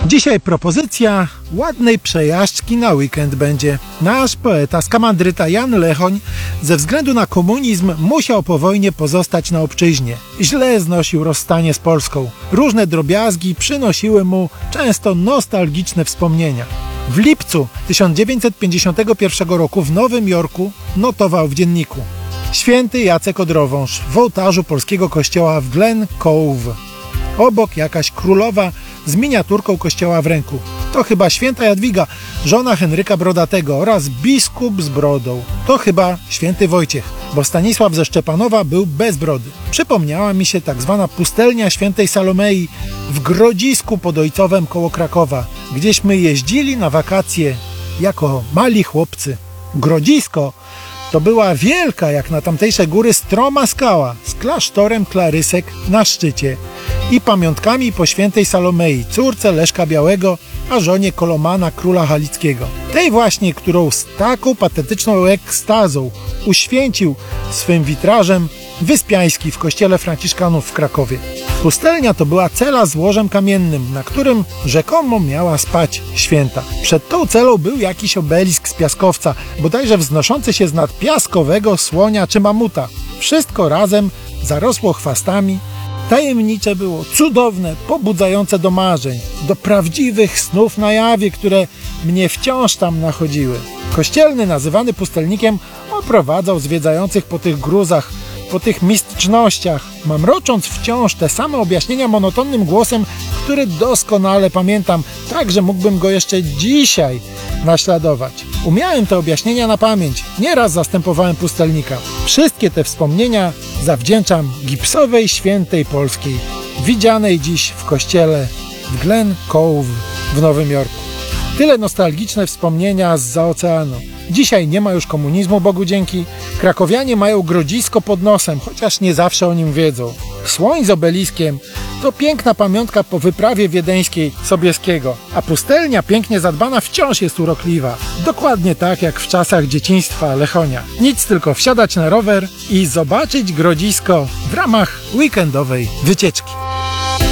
Dzisiaj propozycja ładnej przejażdżki na weekend będzie. Nasz poeta z Kamandryta Jan Lechoń ze względu na komunizm musiał po wojnie pozostać na obczyźnie. Źle znosił rozstanie z Polską. Różne drobiazgi przynosiły mu często nostalgiczne wspomnienia. W lipcu 1951 roku w Nowym Jorku notował w dzienniku: Święty Jacek Odrowąż w ołtarzu polskiego kościoła w Glen Cove. Obok jakaś królowa z miniaturką kościoła w ręku. To chyba święta Jadwiga, żona Henryka Brodatego, oraz biskup z brodą. To chyba święty Wojciech, bo Stanisław ze Szczepanowa był bez brody. Przypomniała mi się tak zwana pustelnia świętej Salomei w Grodzisku pod Ojcowem koło Krakowa, gdzieśmy jeździli na wakacje jako mali chłopcy. Grodzisko to była wielka, jak na tamtejsze góry, stroma skała z klasztorem klarysek na szczycie i pamiątkami po świętej Salomei, córce Leszka Białego, a żonie Kolomana, króla halickiego. Tej właśnie, którą z taką patetyczną ekstazą uświęcił swym witrażem Wyspiański w kościele franciszkanów w Krakowie. Pustelnia to była cela z łożem kamiennym, na którym rzekomo miała spać święta. Przed tą celą był jakiś obelisk z piaskowca, bodajże wznoszący się z nad piaskowego słonia czy mamuta. Wszystko razem zarosło chwastami. Tajemnicze było, cudowne, pobudzające do marzeń, do prawdziwych snów na jawie, które mnie wciąż tam nachodziły. Kościelny, nazywany pustelnikiem, oprowadzał zwiedzających po tych gruzach, po tych mistycznościach, mamrocząc wciąż te same objaśnienia monotonnym głosem, który doskonale pamiętam, tak że mógłbym go jeszcze dzisiaj naśladować. Umiałem te objaśnienia na pamięć, nieraz zastępowałem pustelnika. Wszystkie te wspomnienia zawdzięczam gipsowej świętej polskiej, widzianej dziś w kościele w Glen Cove w Nowym Jorku. Tyle nostalgiczne wspomnienia zza oceanu. Dzisiaj nie ma już komunizmu, Bogu dzięki. Krakowianie mają Grodzisko pod nosem, chociaż nie zawsze o nim wiedzą. Słoń z obeliskiem to piękna pamiątka po wyprawie wiedeńskiej Sobieskiego, a pustelnia pięknie zadbana wciąż jest urokliwa. Dokładnie tak jak w czasach dzieciństwa Lechonia. Nic tylko wsiadać na rower i zobaczyć Grodzisko w ramach weekendowej wycieczki.